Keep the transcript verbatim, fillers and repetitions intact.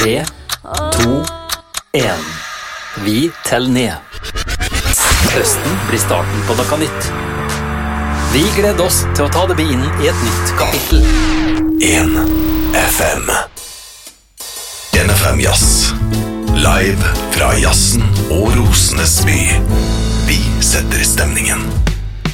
Tre, to, en. Vi teller ned. Høsten blir starten på noe nytt. Vi gleder oss til å ta deg inn i et nytt kapittel. En F M. En F M Jazz. Live fra jazzen og rosenes by. Vi setter stemningen.